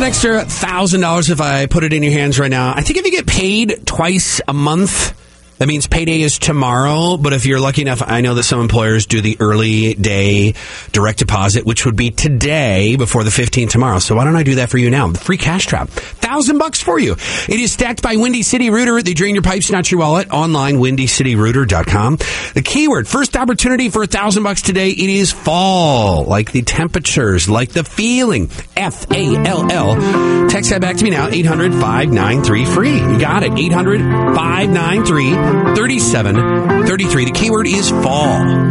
extra $1,000 if I put it in your hands right now. I think if you get paid twice a month, that means payday is tomorrow. But if you're lucky enough, I know that some employers do the early day direct deposit, which would be today before the 15th tomorrow. So why don't I do that for you now? The free cash trap. $1,000 for you. It is stacked by Windy City Rooter. They drain your pipes, not your wallet. Online, WindyCityRooter.com. The keyword, first opportunity for $1,000 today. It is fall. Like the temperatures, like the feeling. FALL. Text that back to me now. 800-593-FREE. You got it. 800-593-3733. The keyword is fall.